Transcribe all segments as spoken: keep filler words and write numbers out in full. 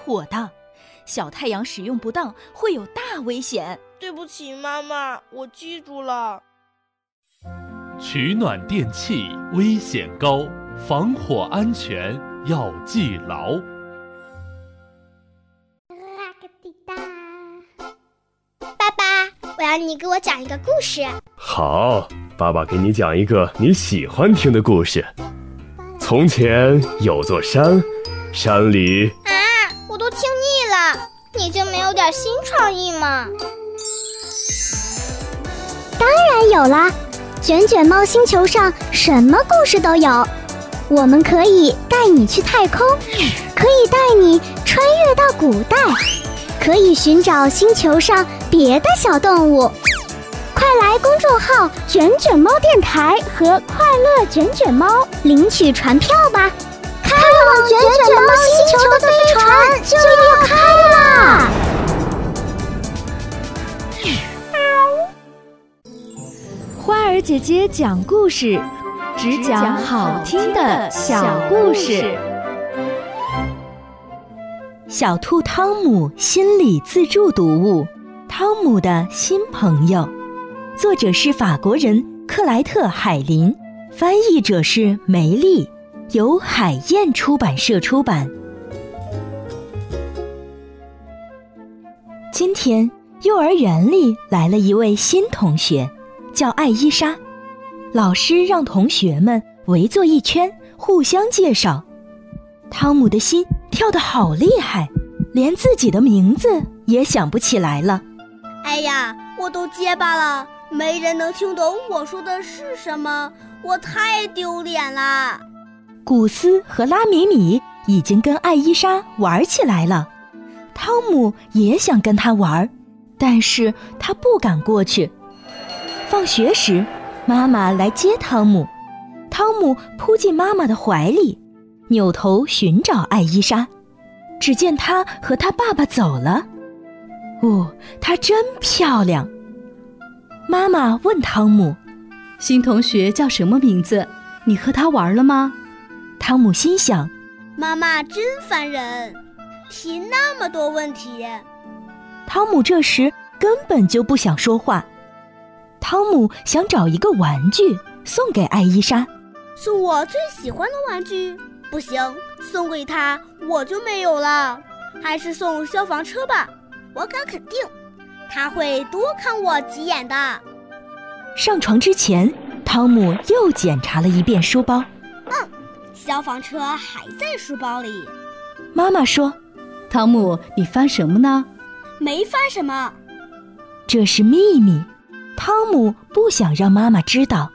火的，小太阳使用不当会有大危险。 对不起，妈妈，我记住了。 取暖电器危险高，防火安全要记牢。 爸爸，我要你给我讲一个故事。 好，爸爸给你讲一个你喜欢听的故事。从前有座山，山里…… 啊，我都听腻了，你就没有点新创意吗？ 当然有啦，卷卷猫星球上什么故事都有。我们可以带你去太空，可以带你穿越到古代，可以寻找星球上别的小动物。快来公众号卷卷猫电台和快乐卷卷猫领取船票吧，开往卷卷猫星球的飞船就要开啦！ 花儿姐姐讲故事，只讲好听的小故事。 小兔汤姆心理自助读物，汤姆的新朋友，作者是法国人克莱特·海林，翻译者是梅丽，由海燕出版社出版。今天幼儿园里来了一位新同学，叫艾伊莎。老师让同学们围坐一圈，互相介绍。汤姆的心跳得好厉害，连自己的名字也想不起来了。 哎呀，我都结巴了，没人能听懂我说的是什么，我太丢脸了。 古斯和拉米米已经跟艾伊莎玩起来了，汤姆也想跟他玩，但是他不敢过去。放学时，妈妈来接汤姆，汤姆扑进妈妈的怀里，扭头寻找艾伊莎，只见她和她爸爸走了。哦，她真漂亮。妈妈问汤姆： 新同学叫什么名字？你和他玩了吗？ 汤姆心想， 妈妈真烦人，提那么多问题。 汤姆这时根本就不想说话。汤姆想找一个玩具送给艾伊莎。 送我最喜欢的玩具？不行，送给他我就没有了。还是送消防车吧，我敢肯定他会多看我几眼的。 上床之前，汤姆又检查了一遍书包。 嗯，消防车还在书包里。 妈妈说： 汤姆，你翻什么呢？ 没翻什么， 这是秘密，汤姆不想让妈妈知道。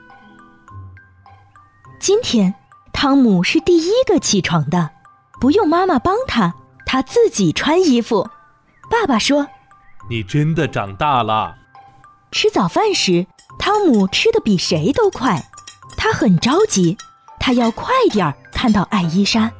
今天汤姆是第一个起床的，不用妈妈帮他，他自己穿衣服。爸爸说： 你真的长大了。 吃早饭时，汤姆吃得比谁都快，他很着急，他要快点看到艾伊莎。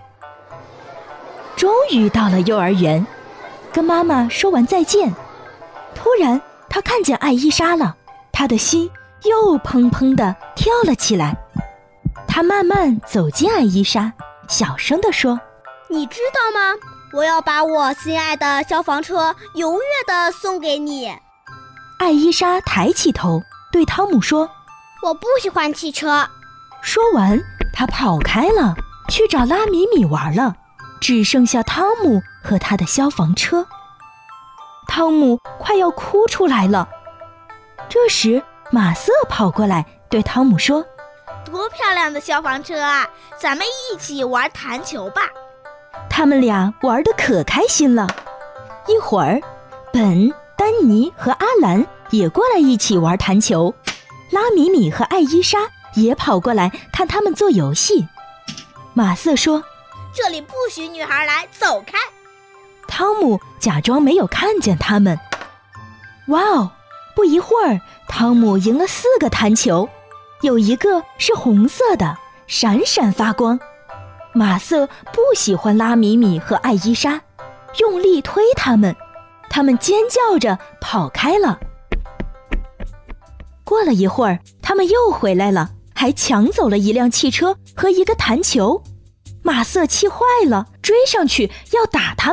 终于到了幼儿园，跟妈妈说完再见，突然他看见艾伊莎了，他的心又砰砰地跳了起来。他慢慢走近艾伊莎，小声地说： 你知道吗？我要把我心爱的消防车永远地送给你。 艾伊莎抬起头对汤姆说： 我不喜欢汽车。 说完，他跑开了，去找拉米米玩了，只剩下汤姆和他的消防车。汤姆快要哭出来了。这时马瑟跑过来对汤姆说： 多漂亮的消防车啊，咱们一起玩弹球吧。 他们俩玩得可开心了。一会儿，本、丹尼和阿兰也过来一起玩弹球，拉米米和艾伊莎也跑过来看他们做游戏。马瑟说： 这里不许女孩来，走开。 汤姆假装没有看见他们。哇哦，不一会儿，汤姆赢了四个弹球，有一个是红色的，闪闪发光。马瑟不喜欢拉米米和艾伊莎，用力推他们，他们尖叫着跑开了。过了一会儿，他们又回来了，还抢走了一辆汽车和一个弹球。马瑟气坏了，追上去要打他们。